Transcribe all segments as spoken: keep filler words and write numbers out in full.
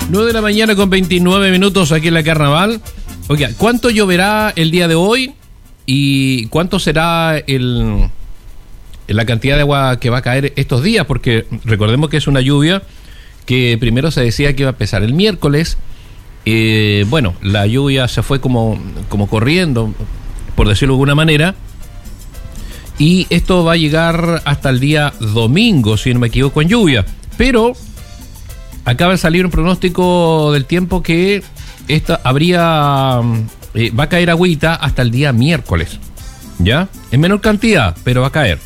nueve de la mañana con veintinueve minutos aquí en la Carnaval. Oiga, ¿cuánto lloverá el día de hoy? ¿Y cuánto será el, la cantidad de agua que va a caer estos días? Porque recordemos que es una lluvia que primero se decía que iba a empezar el miércoles. Eh, bueno, la lluvia se fue como, como corriendo, por decirlo de alguna manera. Y esto va a llegar hasta el día domingo, si no me equivoco, en lluvia. Pero acaba de salir un pronóstico del tiempo que esta habría eh, va a caer agüita hasta el día miércoles, ¿ya? En menor cantidad, pero va a caer.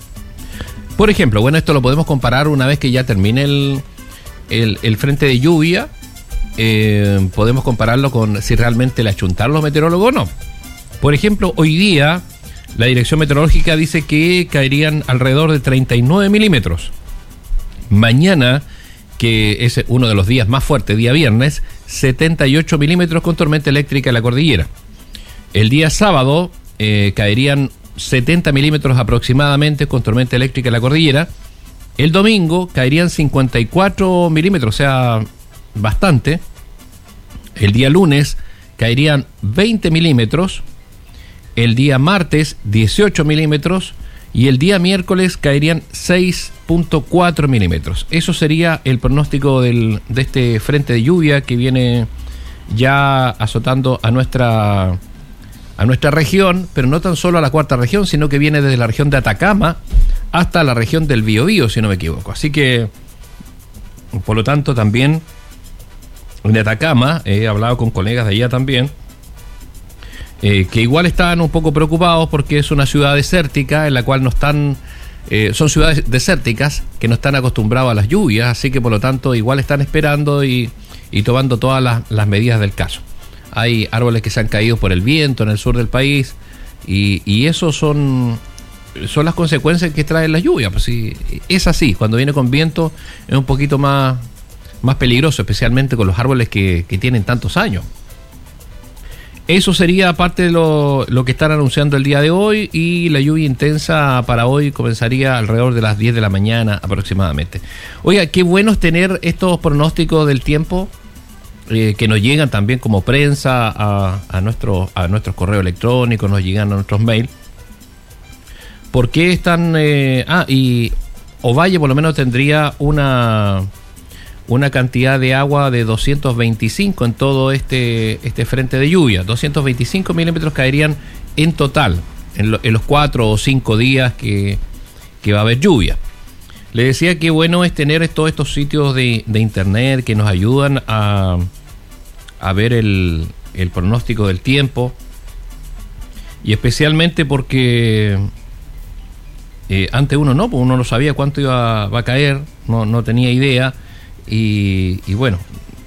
Por ejemplo, bueno, esto lo podemos comparar una vez que ya termine el, el, el frente de lluvia. Eh, podemos compararlo con si realmente le achuntaron los meteorólogos o no. Por ejemplo, hoy día la Dirección Meteorológica dice que caerían alrededor de treinta y nueve milímetros. Mañana, que es uno de los días más fuertes, día viernes, setenta y ocho milímetros con tormenta eléctrica en la cordillera. El día sábado eh, caerían setenta milímetros aproximadamente con tormenta eléctrica en la cordillera. El domingo caerían cincuenta y cuatro milímetros, o sea, bastante. El día lunes caerían veinte milímetros. El día martes dieciocho milímetros. Y el día miércoles caerían seis punto cuatro milímetros. Eso sería el pronóstico del, de este frente de lluvia que viene ya azotando a nuestra, a nuestra región, pero no tan solo a la cuarta región, sino que viene desde la región de Atacama hasta la región del Biobío, si no me equivoco. Así que, por lo tanto, también en Atacama, he hablado con colegas de allá también, Eh, que igual están un poco preocupados porque es una ciudad desértica en la cual no están, eh, son ciudades desérticas que no están acostumbrados a las lluvias, así que por lo tanto igual están esperando y, y tomando todas las, las medidas del caso. Hay árboles que se han caído por el viento en el sur del país y, y eso son, son las consecuencias que traen las lluvias. Pues sí, es así, cuando viene con viento es un poquito más, más peligroso, especialmente con los árboles que, que tienen tantos años. Eso sería parte de lo, lo que están anunciando el día de hoy, y la lluvia intensa para hoy comenzaría alrededor de las diez de la mañana aproximadamente. Oiga, qué bueno es tener estos pronósticos del tiempo eh, que nos llegan también como prensa a, a, nuestro, a nuestros correos electrónicos, nos llegan a nuestros mails. ¿Por qué están...? Eh, ah, y Ovalle por lo menos tendría una... una cantidad de agua de doscientos veinticinco en todo este, este frente de lluvia. doscientos veinticinco milímetros caerían en total, en, lo, en los cuatro o cinco días que, que va a haber lluvia. Le decía que bueno es tener todos estos sitios de, de internet que nos ayudan a, a ver el, el pronóstico del tiempo, y especialmente porque eh, antes uno no, pues uno no sabía cuánto iba va a caer, no, no tenía idea. Y, y bueno,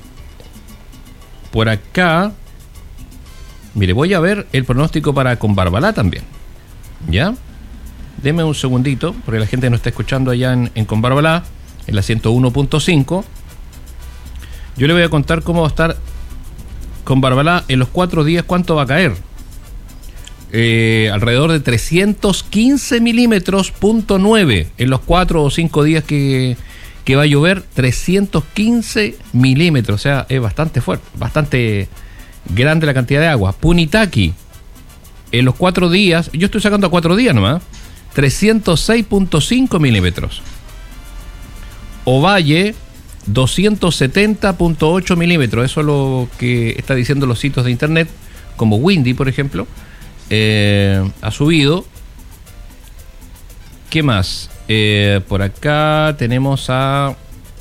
por acá, mire, voy a ver el pronóstico para Combarbalá también, ¿ya? Deme un segundito, porque la gente nos está escuchando allá en, en Combarbalá, en la ciento uno punto cinco. Yo le voy a contar cómo va a estar Combarbalá en los cuatro días, cuánto va a caer. Eh, alrededor de trescientos quince milímetros, punto nueve, en los cuatro o cinco días que... que va a llover trescientos quince milímetros, o sea, es bastante fuerte, bastante grande la cantidad de agua. Punitaqui, en los cuatro días, yo estoy sacando a cuatro días nomás, trescientos seis punto cinco milímetros. Ovalle, doscientos setenta punto ocho milímetros, eso es lo que está diciendo los sitios de internet, como Windy, por ejemplo, eh, ha subido. ¿Qué más? Eh, por acá tenemos a...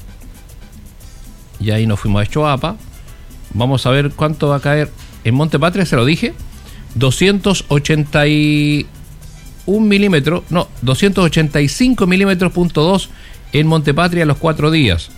Y ahí nos fuimos a Choapa. Vamos a ver cuánto va a caer en Monte Patria, se lo dije. doscientos ochenta y un milímetros, no, doscientos ochenta y cinco milímetros, punto dos en Monte Patria los cuatro días.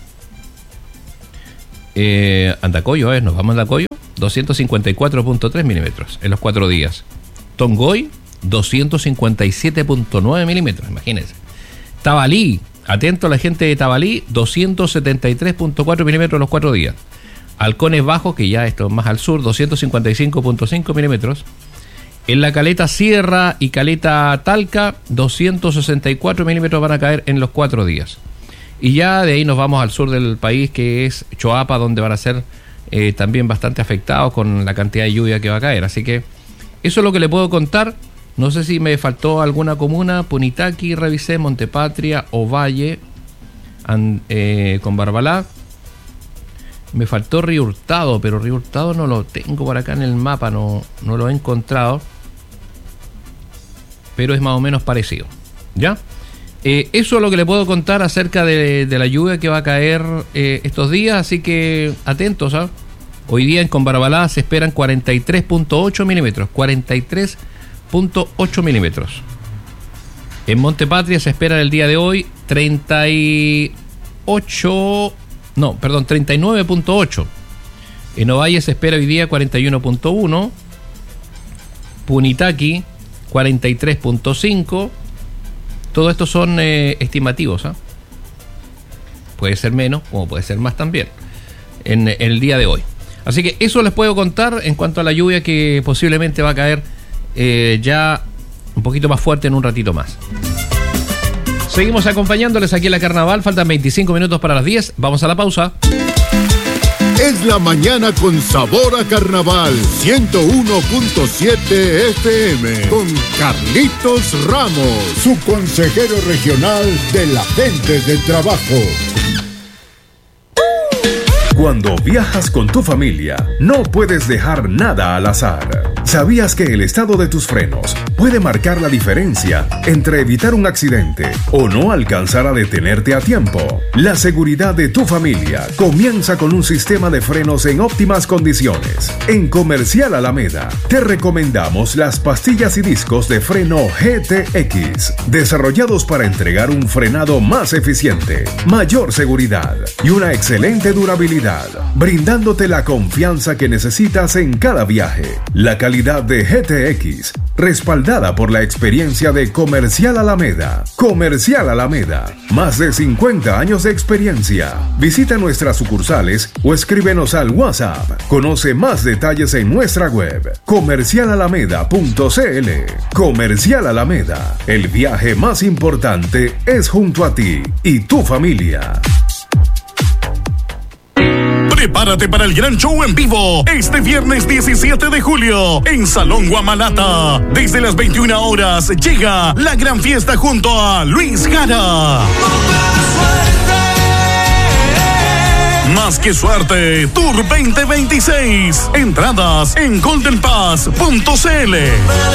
Eh, Andacoyo, ¿eh? Nos vamos a Andacoyo. doscientos cincuenta y cuatro punto tres milímetros en los cuatro días. Tongoy, doscientos cincuenta y siete punto nueve milímetros, imagínense. Tabalí, atento a la gente de Tabalí, doscientos setenta y tres punto cuatro milímetros los cuatro días. Halcones Bajos, que ya esto es más al sur, doscientos cincuenta y cinco punto cinco milímetros. En la Caleta Sierra y Caleta Talca, doscientos sesenta y cuatro milímetros van a caer en los cuatro días. Y ya de ahí nos vamos al sur del país, que es Choapa, donde van a ser eh, también bastante afectados con la cantidad de lluvia que va a caer. Así que eso es lo que le puedo contar. No sé si me faltó alguna comuna. Punitaqui, revisé, Montepatria, Ovalle, and, eh, con Barbalá. Me faltó Río Hurtado, pero Río Hurtado no lo tengo por acá en el mapa, no, no lo he encontrado. Pero es más o menos parecido. ¿Ya? Eh, eso es lo que le puedo contar acerca de, de la lluvia que va a caer eh, estos días, así que atentos, ¿ah? Hoy día en Conbarbalá se esperan cuarenta y tres punto ocho milímetros, cuarenta y tres punto ocho milímetros. En Montepatria se espera el día de hoy treinta y ocho, no, perdón, treinta y nueve punto ocho. En Ovalle se espera hoy día cuarenta y uno punto uno. Punitaqui cuarenta y tres punto cinco. Todo esto son eh, estimativos, ¿eh? Puede ser menos, como puede ser más también, en, en el día de hoy. Así que eso les puedo contar en cuanto a la lluvia que posiblemente va a caer eh, ya un poquito más fuerte en un ratito más. Seguimos acompañándoles aquí en la Carnaval. Faltan veinticinco minutos para las diez. Vamos a la pausa. Es la mañana con sabor a Carnaval. ciento uno punto siete F M. Con Carlitos Ramos, su consejero regional de la gente del trabajo. Cuando viajas con tu familia, no puedes dejar nada al azar. ¿Sabías que el estado de tus frenos puede marcar la diferencia entre evitar un accidente o no alcanzar a detenerte a tiempo? La seguridad de tu familia comienza con un sistema de frenos en óptimas condiciones. En Comercial Alameda, te recomendamos las pastillas y discos de freno G T X, desarrollados para entregar un frenado más eficiente, mayor seguridad y una excelente durabilidad, brindándote la confianza que necesitas en cada viaje. La calidad de G T X, respaldada por la experiencia de Comercial Alameda. Comercial Alameda, más de cincuenta años de experiencia. Visita nuestras sucursales o escríbenos al WhatsApp. Conoce más detalles en nuestra web, comercial alameda punto c l. Comercial Alameda, el viaje más importante es junto a ti y tu familia. Prepárate para el gran show en vivo este viernes diecisiete de julio en Salón Guamalata. Desde las veintiuna horas llega la gran fiesta junto a Luis Jara. Más que suerte, Tour veinte veintiséis. Entradas en golden pass punto c l.